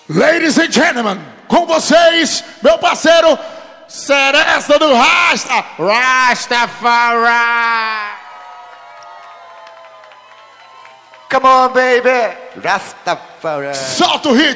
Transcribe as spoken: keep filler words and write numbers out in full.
Ladies and gentlemen, com vocês, meu parceiro Seresta do Rasta, Rastafari. Come on, baby, Rastafari. Solta o hit.